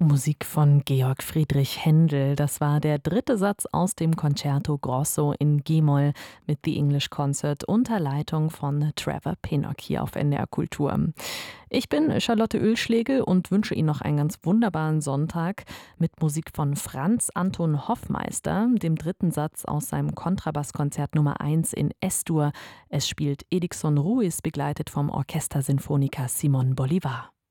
Musik von Georg Friedrich Händel. Das war der dritte Satz aus dem Concerto Grosso in G-Moll mit The English Concert unter Leitung von Trevor Pinnock hier auf NDR Kultur. Ich bin Charlotte Oehlschlegel und wünsche Ihnen noch einen ganz wunderbaren Sonntag mit Musik von Franz Anton Hoffmeister, dem dritten Satz aus seinem Kontrabasskonzert Nummer 1 in S-Dur. Es spielt Edixon Ruiz, begleitet vom Orchester Sinfónica Simón Bolívar.